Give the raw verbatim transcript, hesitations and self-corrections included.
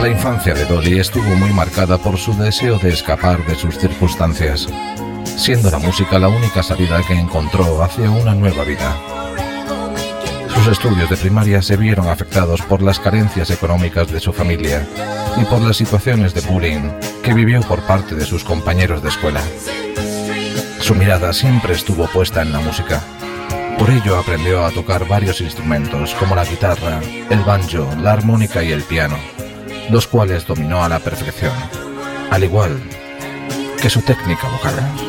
La infancia de Dolly estuvo muy marcada por su deseo de escapar de sus circunstancias, siendo la música la única salida que encontró hacia una nueva vida. Sus estudios de primaria se vieron afectados por las carencias económicas de su familia y por las situaciones de bullying que vivió por parte de sus compañeros de escuela. Su mirada siempre estuvo puesta en la música. Por ello aprendió a tocar varios instrumentos como la guitarra, el banjo, la armónica y el piano, los cuales dominó a la perfección, al igual que su técnica vocal.